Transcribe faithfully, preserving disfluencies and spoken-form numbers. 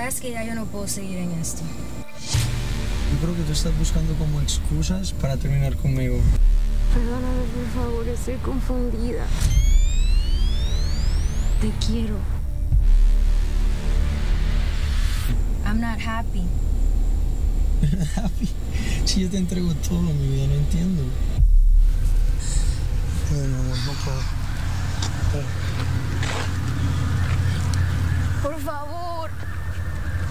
verdad es que ya yo no puedo seguir en esto. Yo creo que tú estás buscando como excusas para terminar conmigo. Perdóname, por favor, estoy confundida. Te quiero. I'm not happy. Happy. Si yo te entrego todo, mi vida, no entiendo.